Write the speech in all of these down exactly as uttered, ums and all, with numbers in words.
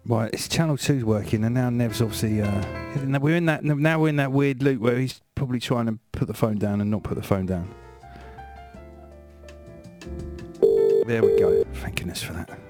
Right, it's Channel two's working, and now Nev's obviously. Uh, we're in that. Now we're in that weird loop where he's probably trying to put the phone down and not put the phone down. There we go. Thank goodness for that.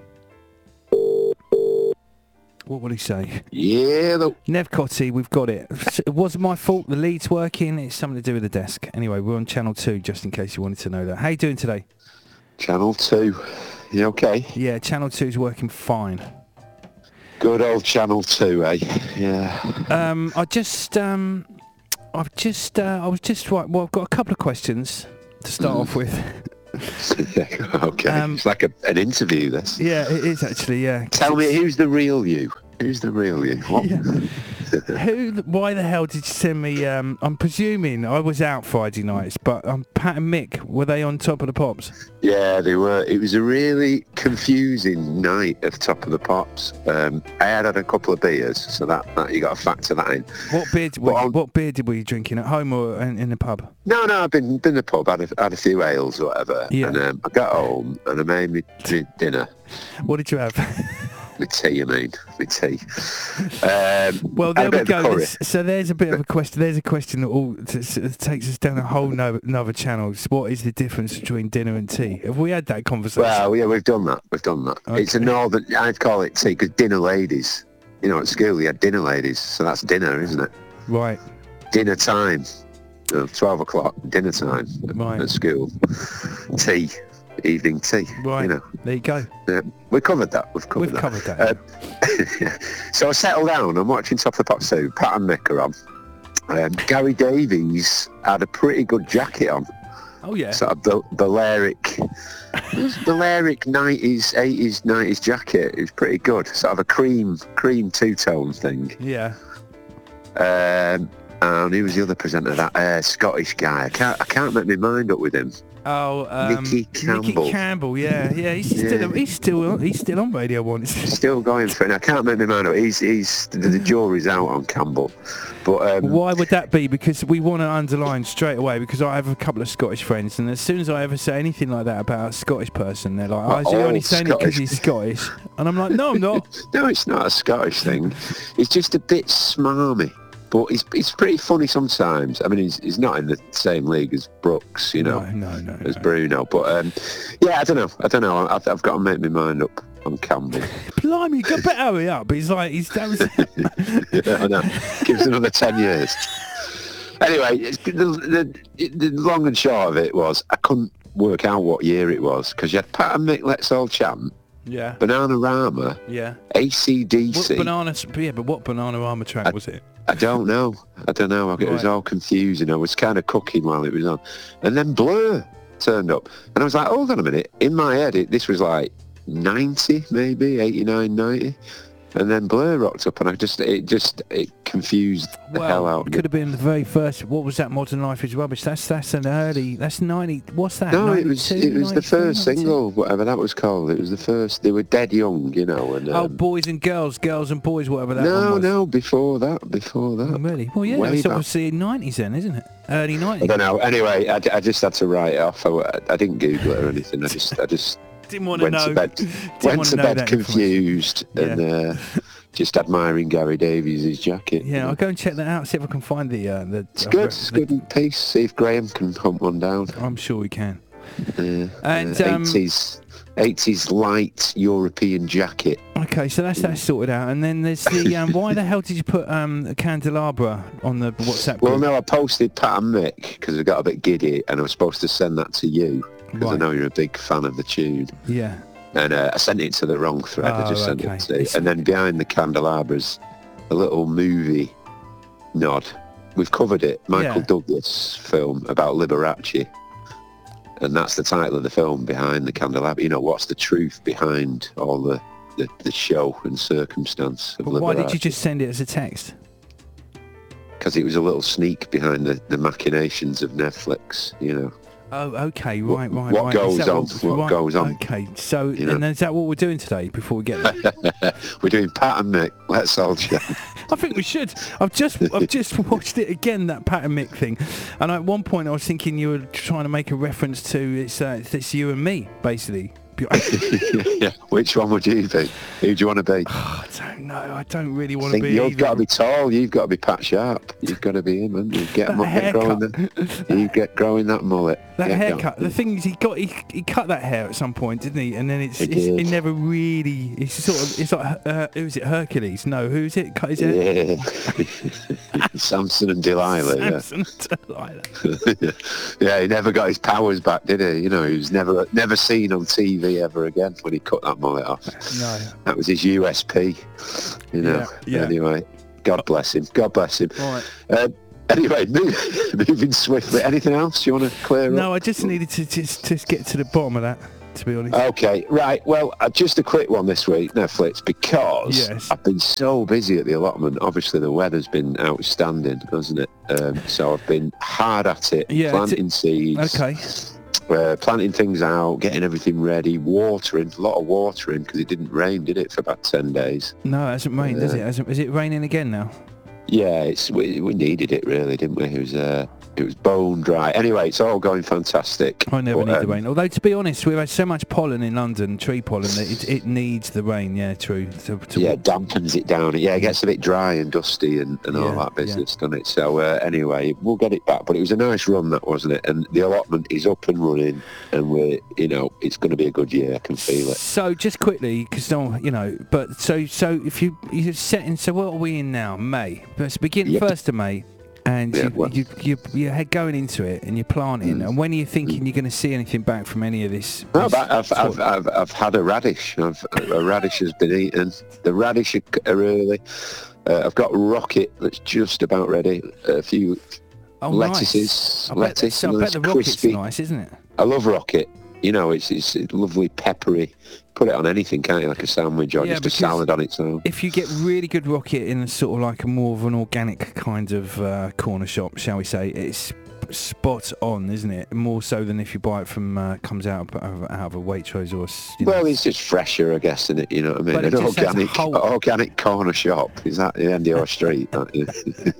What will he say? Yeah, the... Nev Cotty, we've got it. It wasn't my fault. The lead's working. It's something to do with the desk. Anyway, we're on Channel two, just in case you wanted to know that. How you doing today? Channel two. You okay? Yeah, Channel two's working fine. Good old Channel two, eh? Yeah. Um, I just, um, I've just, uh, I was just right. Well, I've got a couple of questions to start Mm. off with. Okay. Um, it's like a, an interview, this. Yeah, it is actually. Yeah. Tell me, who's the real you? Who's the real you? What? Yeah. Who? Why the hell did you send me? Um, I'm presuming I was out Friday nights, but um, Pat and Mick, were they on Top of the Pops? Yeah, they were. It was a really confusing night of Top of the Pops. Um, I had had a couple of beers, so that, that you got to factor that in. What beer? Did we, what beer did we drinking at home or in, in the pub? No, no, I've been been to the pub, had a, had a few ales or whatever, Yeah. and um, I got home and I made me d- dinner. What did you have? My tea, I mean, my tea. Um, Well, and there a we bit of go. curry. This- So there's a bit of a question. There's a question that all t- t- takes us down a whole no- another channel. What is the difference between dinner and tea? Have we had that conversation? Well, yeah, we've done that. We've done that. Okay. It's a northern. I'd call it tea because dinner ladies. You know, at school you had dinner ladies, so that's dinner, isn't it? Right. Dinner time. You know, Twelve o'clock, dinner time Right. at school. Tea, evening tea. Right. You know, There you go. yeah, we covered that. We've covered We've that. covered that. Uh, so I settled down. I'm watching Top of the Pops two. Pat and Mick are on. Um, Gary Davies had a pretty good jacket on. Oh yeah. Sort of the Balearic, Balearic nineties, eighties, nineties jacket. It was pretty good. Sort of a cream, cream two-tone thing. Yeah. Um, and who was the other presenter? That uh, Scottish guy. I can't, I can't make my mind up with him. Oh, um, Nicky Campbell. Nicky Campbell. Yeah, yeah. He's Yeah. still, he's still, on, he's still on Radio One. Still going for it. I can't make my mind up. He's, he's the, the jury's out on Campbell. But um, Why would that be? Because we want to underline straight away, because I have a couple of Scottish friends, and as soon as I ever say anything like that about a Scottish person, they're like, oh, is he Oh, only saying it because Scottish. he's Scottish? And I'm like, no, I'm not. no, it's not a Scottish thing. It's just a bit smarmy. But he's, he's pretty funny sometimes. I mean, he's, he's not in the same league as Brooks, you know, No, no, no. as no. Bruno. But um, yeah, I don't know. I don't know. I've, I've got to make my mind up on Campbell. Blimey, you better hurry up. He's like, he's, that was, Yeah, I know. Gives another ten years. Anyway, it's, the, the, the long and short of it was I couldn't work out what year it was because you had Pat and Mick, Let's All Chant, yeah, Bananarama, yeah. A C D What C. banana, yeah, but what banana armour track was it? I don't know. I don't know. It was Right. all confusing. I was kind of cooking while it was on. And then Blur turned up. And I was like, hold on a minute. In my head, it, this was like ninety, maybe, eighty-nine, ninety. And then Blur rocked up and I just, it just, it confused the hell Well, out it of could me. have been the very first. What was that? Modern Life is Rubbish. That's that's an early. That's ninety. What's that? No, it was ninety-two, it was the ninety-three, first ninety-two? single, whatever that was called. It was the first. They were dead young, you know. And Oh, um, boys and girls, girls and boys, whatever that one no, was. no, before that, before that. Oh, really? Well, yeah, Way it's back. obviously nineties then, isn't it? Early I nineties. don't know. Anyway, I, I just had to write it off. I, I didn't Google it or anything. I just, I just Didn't want to went know. to bed, Didn't went want to know bed that information. confused and uh, just admiring Gary Davies' jacket. you Yeah, know. I'll go and check that out. See if I can find the. Uh, the It's uh, good. re- It's the- good in peace. See if Graham can hunt one down. I'm sure we can. Uh, And, uh, um, eighties, eighties light European jacket. Okay, so that's that sorted out. And then there's the. Um, why the hell did you put um, a candelabra on the WhatsApp Well, group? no, I posted Pat and Mick because I got a bit giddy and I was supposed to send that to you because I Right. know you're a big fan of the tune. Yeah. And uh, I sent it to the wrong thread. I Oh, just sent okay. it to It's- And then behind the candelabras, a little movie nod. We've covered it. Michael Yeah. Douglas film about Liberace. And that's the title of the film, Behind the Candelabra. You know, what's the truth behind all the, the, the show and circumstance of But Liberace? why did you just send it as a text? Because it was a little sneak behind the, the machinations of Netflix, you know. Oh, okay, right, right, what right. goes Is that on, what right, goes on. Okay, so You know. and is that what we're doing today? Before we get there, We're doing Pat and Mick. Let's all chat. I think we should. I've just I've just watched it again, that Pat and Mick thing, and at one point I was thinking you were trying to make a reference to it's uh, it's you and me basically be. Yeah. Which one would you be? Who do you want to be? I don't know. I don't really want I to think be. you've either. got to be tall. You've got to be Pat Sharp. You've got to be him, and you get, That mu- get growing haircut. that. You get growing that mullet. That Get haircut. going. The thing is, he got he, he cut that hair at some point, didn't he? And then it's, He it's it did. never really. It's sort of it's like uh, who's it? Hercules? No, who's it? Cut his hair. Yeah. Samson and Delilah. Yeah. Samson Delilah. Yeah, he never got his powers back, did he? You know, he was never never seen on T V ever again when he cut that mullet off. No. That was his U S P. You know. Yeah, yeah. Anyway, God bless him. God bless him. All right. Um, anyway, move, moving swiftly. Anything else you want to clear No, up? I just needed to just just get to the bottom of that. To be honest. Okay, right. Well, uh, just a quick one this week, Netflix, because Yes. I've been so busy at the allotment. Obviously, the weather's been outstanding, hasn't it? Um, so I've been hard at it, Yeah, planting seeds, Okay. uh, planting things out, getting everything ready, watering, a lot of watering, because it didn't rain, did it, for about ten days? No, it hasn't rained, does it? Hasn't, is it raining again now? Yeah, it's we, we needed it, really, didn't we? It was, uh, it was bone dry. Anyway, it's all going fantastic. I never But, need the um, rain. Although, to be honest, we've had so much pollen in London, tree pollen, that it, it needs the rain. Yeah, true. To, to Yeah, it dampens it down. Yeah, it gets a bit dry and dusty and, and all Yeah, that business, doesn't it? So uh, anyway, we'll get it back. But it was a nice run, that, wasn't it? And the allotment is up and running, and we're, you know, it's going to be a good year. I can feel it. So just quickly, because you know, but so so if you you're setting, so what are we in now? May. But it's beginning Yep. first of May, and Yeah, you, well- you you you're head going into it, and you're planting. Mm. And when are you thinking you're going to see anything back from any of this? No, this but I've, sort I've, of- I've, I've had a radish. I've, a radish has been eaten. The radish are are early. Uh, I've got rocket that's just about ready. A few oh, lettuces, nice. I bet, lettuce, so I nice, bet the rocket's crispy. nice, isn't it? I love rocket. You know, it's it's lovely, peppery. Put it on anything, can't you? Like a sandwich or Yeah, just a because- salad on its own. If you get really good rocket in a sort of like a more of an organic kind of uh, corner shop, shall we say, it's spot on, isn't it? More so than if you buy it from uh, comes out of, out of a Waitrose or. s- You know. Well, it's just fresher, I guess, isn't it? You know what I mean? But it An just has a organic, whole- organic corner shop. Is that the end of your street? That is?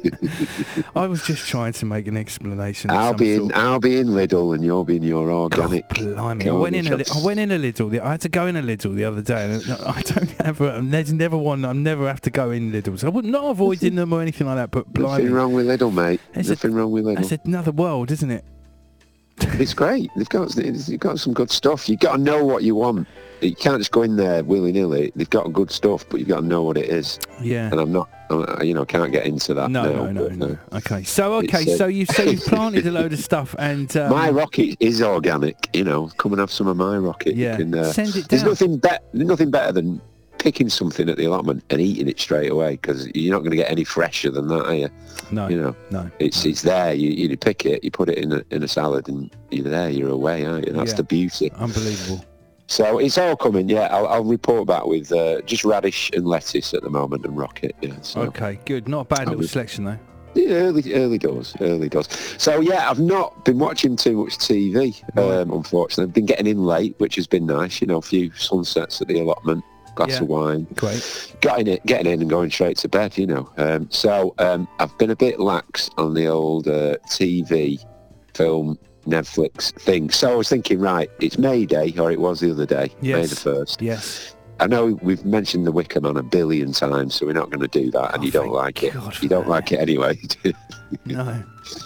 I was just trying to make an explanation. of I'll some be in. sort. I'll be in Lidl, and you'll be in your organic. Blimey, I went in a li- I went in a Lidl. the- I had to go in a Lidl the other day, and I don't ever. There's never one. I never have to go in Lidls. I would not avoiding them or anything like that. But Nothing blimey, wrong with Lidl, mate. It's a- Nothing wrong with Lidl. that's another world, isn't it? It's great. They've got they've got some good stuff. You've got to know what you want. You can't just go in there willy-nilly. They've got good stuff, but you've got to know what it is. Yeah. And I'm not, I, you know, can't get into that No, now. no, no, but, no. uh, Okay, so okay, It's, uh, so you so you've planted a load of stuff, and um, my rocket is organic. You know, come and have some of my rocket. yeah, You can, uh, send it there's down. nothing better. Nothing better than picking something at the allotment and eating it straight away, because you're not going to get any fresher than that, are you? No, You know, no. it's no. it's there. You you pick it, you put it in a in a salad, and you're there. You're away, aren't you? That's Yeah. the beauty. Unbelievable. So it's all coming. Yeah, I'll, I'll report back with uh, just radish and lettuce at the moment and rocket. Yeah. So. Okay, good. Not a bad I'll little be- selection though. Yeah, early, early doors, early doors. So yeah, I've not been watching too much T V, um, unfortunately. I've been getting in late, which has been nice. You know, a few sunsets at the allotment, glass Yeah. of wine, Great. getting it, getting in and going straight to bed. You know, um, so um, I've been a bit lax on the old uh, T V, film, Netflix thing. So I was thinking, right, it's May Day, or it was the other day, May Yes. the first. Yes. I know we've mentioned the Wicker Man a billion times, so we're not going to do that, and Oh, you don't thank like it. God for You don't that. like it anyway. No.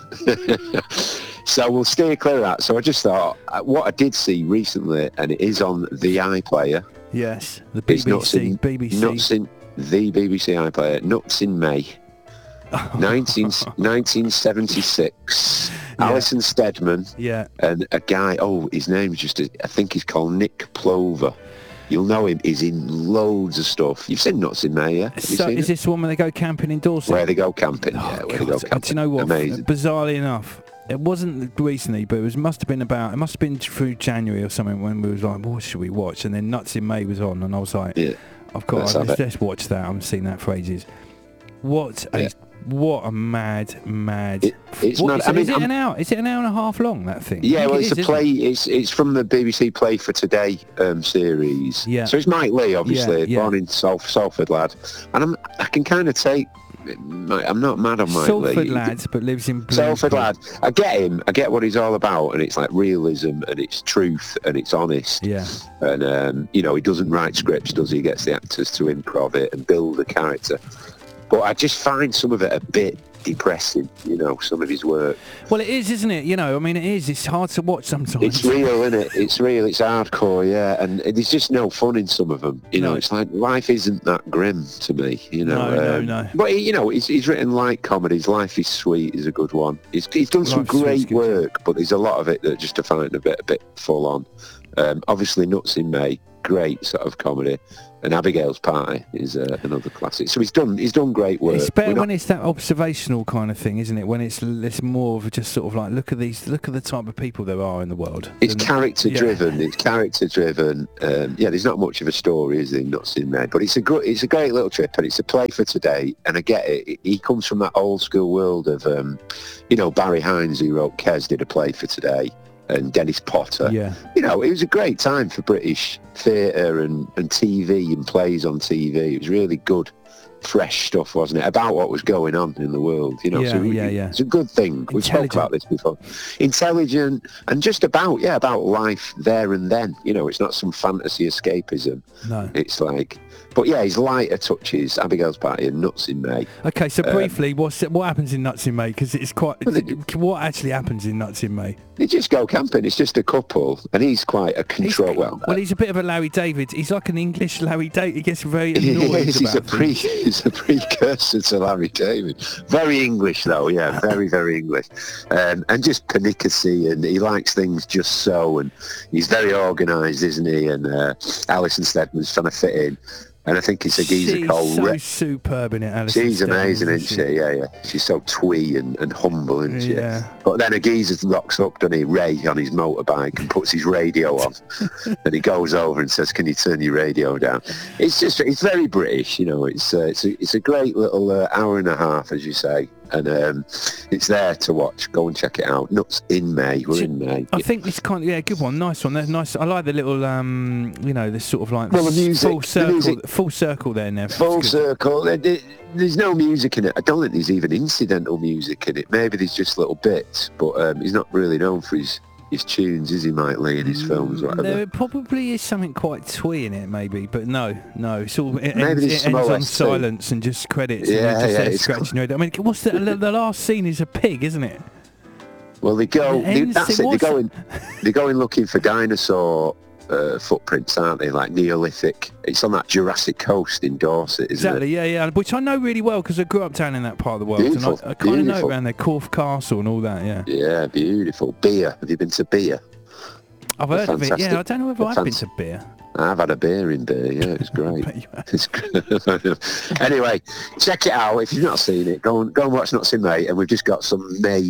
So we'll steer clear of that. So I just thought, uh, what I did see recently, and it is on the iPlayer, Yes. The It's B B nuts C. in- B B C. Nuts in the B B C iPlayer, Nuts in May, nineteen, nineteen seventy-six. Yeah. Alison Steadman Yeah. and a guy, oh, his name's just, I think he's called Nick Plover. You'll know him. He's in loads of stuff. You've seen Nuts in May, yeah? Have you So seen is it? this one where they go camping in Dorset? Where they go camping. Oh, yeah, where they go God. camping. Do you know what? Amazing. Bizarrely enough, it wasn't recently, but it was must have been about. It must have been through January or something when we was like, what should we watch? And then Nuts in May was on, and I was like, Yeah. I've got Let's to, have let's, it. let's watch that. I haven't seen that for ages. What a Yeah. what a mad mad. It- it's what, mad. Is, I it- mean, is it I'm- an hour? Is it an hour and a half long? That thing? I Yeah, think well, it it's is, a isn't play. it? It's it's from the B B C Play for Today um, series. Yeah. So it's Mike Lee, obviously, Yeah, yeah. born in Salf- Salford lad, and I'm, I can kind of take I'm not mad on Mike Salford Lee. lad, but lives in Bloomsbury. Salford lad. I get him. I get what he's all about, and it's like realism, and it's truth, and it's honest. Yeah. And um, you know, he doesn't write scripts, does he? He gets the actors to improv it and build a character. But I just find some of it a bit depressing, you know, some of his work. Well, it is, isn't it? You know, I mean, it is. It's hard to watch sometimes. It's real, isn't it? It's real. It's hardcore, yeah. And there's just no fun in some of them. You No. know, it's like life isn't that grim to me. You know. No, no, um, no. But he, you know, he's, he's written light comedies. Life is Sweet is a good one. He's, he's done some Life is Sweet's great good, work, but there's a lot of it that just I find a bit a bit full on. Um, obviously, Nuts in May, great sort of comedy. And Abigail's Party is uh, another classic. So he's done he's done great work. It's better We're not- when it's that observational kind of thing, isn't it? When it's it's more of just sort of like, look at these, look at the type of people there are in the world. It's And- character yeah. driven. It's character driven. Um, yeah, there's not much of a story, is there? Nuts in May, but it's a good, it's a great little trip, and it's a play for today. And I get it. He comes from that old school world of, um, you know, Barry Hines, who wrote Kes, did a play for today, and Dennis Potter. Yeah. You know, it was a great time for British theatre and, and T V and plays on T V. It was really good, fresh stuff, wasn't it? About what was going on in the world, you know. Yeah, so it- yeah, yeah. It's a good thing. We've spoken Intelligent. about this before. Intelligent and just about, yeah, about life there and then. You know, it's not some fantasy escapism. No. It's like, but yeah, his lighter touches, Abigail's Party and Nuts in May. Okay, so Um, briefly, what's what happens in Nuts in May? Because it's quite. Well, they- What actually happens in Nuts in May? They just go camping. It's just a couple, and he's quite a He's, control. Well, well, he's a bit of a Larry David. He's like an English Larry David. He gets very He annoyed is, he's a about pre, things. he's a precursor to Larry David. Very English though, yeah, very very English, um, and just pernicacy, and he likes things just so, and he's very organised, isn't he? And uh, Alison Steadman's trying to fit in, and I think it's a geezer She's called. so Re- superb in it, Alison She's Steadman, amazing, isn't isn't she? Yeah, yeah. She's so twee and, and humble, isn't she? Yeah. But then a geezer rocks up, doesn't he, Ray, on his motorbike and puts his radio on. And he goes over and says, can you turn your radio down? It's just, it's very British, you know. It's uh, it's, a, it's a great little uh, hour and a half, as you say. And um, it's there to watch. Go and check it out. Nuts in May. We're in May. I think this kind of, yeah, good one, nice one. That's nice. I like the little, um, you know, this sort of like Well, the music- full the circle, music- full circle there, Nev. Full It's good. circle. There- there- There's no music in it. I don't think there's even incidental music in it. Maybe there's just little bits, but um, he's not really known for his, his tunes, is he, Mike Lee, in his films, or whatever? There probably is something quite twee in it, maybe, but no, no. It's all it Maybe ends, there's it some ends on O S T. silence and just credits. and Yeah, they're just yeah, there it's scratching your head. I mean, what's the the last scene is a pig, isn't it? Well, they go. It They, ends- that's it it. They're was- going. They're going looking for dinosaur uh, footprints, aren't they? Like Neolithic. It's on that Jurassic Coast in Dorset, isn't Exactly, yeah, yeah. Which I know really well because I grew up down in that part of the world, Beautiful, and I, I kind of know beautiful. around there, Corfe Castle and all that. Yeah, it? Yeah, beautiful. Beer. Have you been to beer? I've They're heard of it. fantastic. Yeah, I don't know if They're I've been fant- to beer. I've had a beer in beer. Yeah, it was great. Bet you have. It's great. Anyway, check it out if you've not seen it. Go and go and watch Nuts in May, and we've just got some May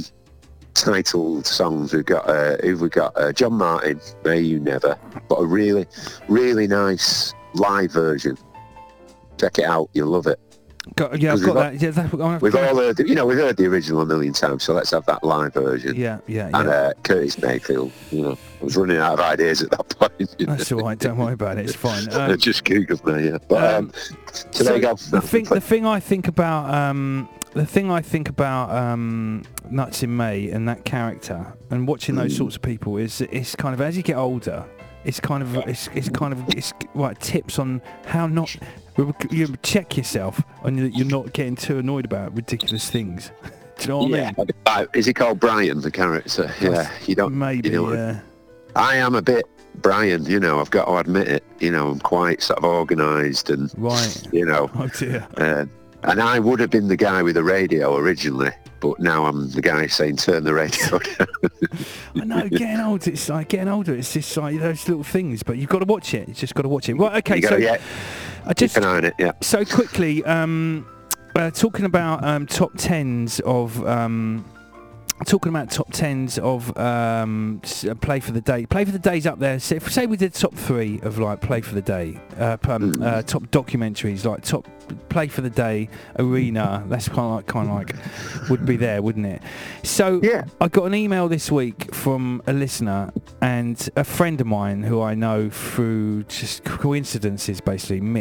titled songs. We've got uh, who've we got? Uh, John Martin, May You Never, but a really, really nice live version. Check it out, you'll love it. Got, yeah, I've Because got we've that. Yeah, that I'm We've all heard, you know, we've heard the original a million times, so let's have that live version. yeah, yeah, And yeah. uh, Curtis Mayfield, you know, I was running out of ideas at that point. you know. That's all right. Don't worry about it. It's fine. I Um, just googled me, yeah. But um, um, so, there you go. The thing, the thing I think about, um, the thing I think about um, Nuts in May and that character, and watching those Mm. sorts of people is, it's kind of as you get older, it's kind of, it's, it's kind of, it's like tips on how not, you check yourself and that you're not getting too annoyed about ridiculous things. Do you know what yeah. I mean? Uh, is he called Brian, the character? Yeah, you don't. Maybe. you know, yeah. I am a bit Brian, you know, I've got to admit it. You know, I'm quite sort of organised and, Right. you know, Oh dear. uh, and I would have been the guy with the radio originally, but now I'm the guy saying turn the radio down. I know, getting older, it's like getting older, it's just like those little things, but you've got to watch it. You've just got to watch it. Right, okay, You so gotta, yeah, I just, keep an eye on it, yeah. so quickly, um, uh, talking about um, top tens of, um, talking about top tens of um, s- uh, Play for the Day. Play for the Day's up there. So if, say we did top three of like Play for the Day, uh, um, Mm. uh, top documentaries, like top Play for the Day, Arena, that's kind of like, kind of like, would be there, wouldn't it? So Yeah. I got an email this week from a listener and a friend of mine who I know through just coincidences, basically, Mick.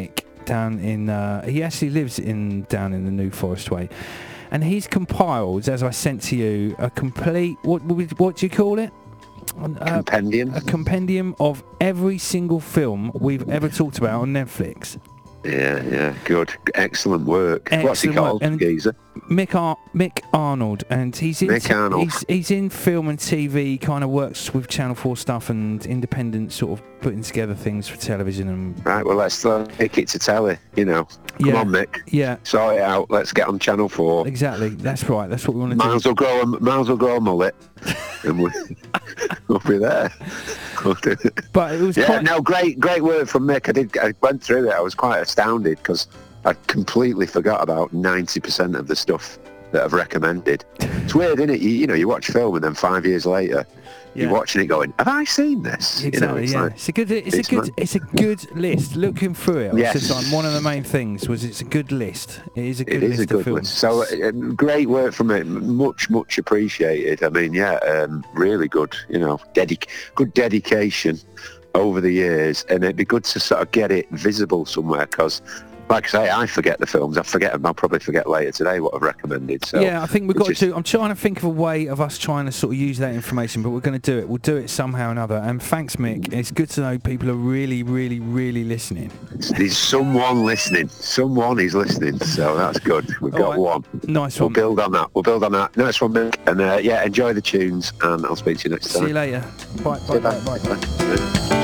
down in. Uh, he actually lives in down in the New Forest Way, and he's compiled, as I sent to you, a complete. What what do you call it? Uh, Compendium. A compendium of every single film we've ever talked about on Netflix. Yeah, yeah, good, excellent work. Excellent What's he called, and geezer? Mick Ar- Mick Arnold, and he's in Mick Arnold. He's, he's in film and T V. Kind of works with Channel four stuff and independent sort of putting together things for television and. Right, well, let's uh, take it to telly. You know, come Yeah. on, Mick. Yeah, Sort it out. Let's get on Channel Four. exactly. That's right. That's what we want to do. Miles will grow a Miles will grow a mullet, and we, we'll be there. We'll do it. But it was Yeah, quite. no, great, great work from Mick. I did. I went through it. I was quite astounded because I completely forgot about ninety percent of the stuff that I've recommended. It's weird, isn't it? You, you know, you watch film and then five years later, Yeah. you're watching it going, "Have I seen this?" Exactly. You know, it's yeah. like, It's a good. It's, it's a good. man- It's a good list. Looking through it, I was Yes. just like, one of the main things was it's a good list. It is a good it list is a good of films. list. So uh, great work from it. Much, much appreciated. I mean, yeah, um, really good. You know, dedic- good dedication over the years, and it'd be good to sort of get it visible somewhere because. Like I say, I forget the films. I forget them. I'll probably forget later today what I've recommended. So yeah, I think we've it's got just- to. I'm trying to think of a way of us trying to sort of use that information, but we're going to do it. We'll do it somehow or another. And thanks, Mick. It's good to know people are really, really, really listening. There's someone listening. Someone is listening. So that's good. We've All got right. one. Nice We'll one. build on that. We'll build on that. Nice one, Mick. And uh, yeah, enjoy the tunes, and I'll speak to you next See time. you later. Bye. See Bye. you Bye. later. Bye. Bye.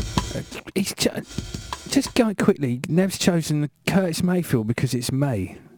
He's cho- just going quickly. Nev's chosen Curtis Mayfield because it's May.